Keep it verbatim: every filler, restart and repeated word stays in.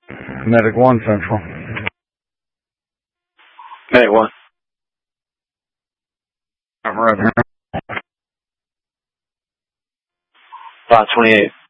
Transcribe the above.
Medic one Central. Medic one. I'm right here. five twenty-eight.